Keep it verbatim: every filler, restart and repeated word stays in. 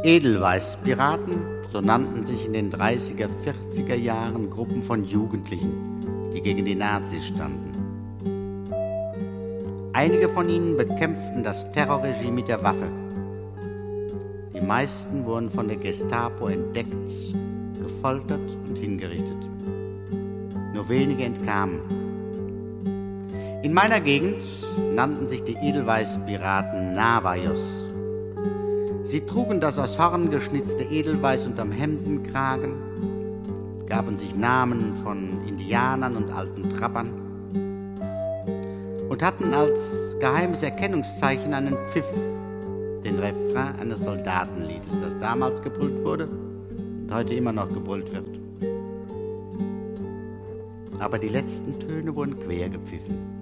Edelweißpiraten, so nannten sich in den dreißiger, vierziger Jahren Gruppen von Jugendlichen, die gegen die Nazis standen. Einige von ihnen bekämpften das Terrorregime mit der Waffe. Die meisten wurden von der Gestapo entdeckt, gefoltert und hingerichtet. Nur wenige entkamen. In meiner Gegend nannten sich die Edelweißpiraten Navajos. Sie trugen das aus Horn geschnitzte Edelweiß unterm Hemdenkragen, gaben sich Namen von Indianern und alten Trappern und hatten als geheimes Erkennungszeichen einen Pfiff, den Refrain eines Soldatenliedes, das damals gebrüllt wurde und heute immer noch gebrüllt wird. Aber die letzten Töne wurden quer gepfiffen.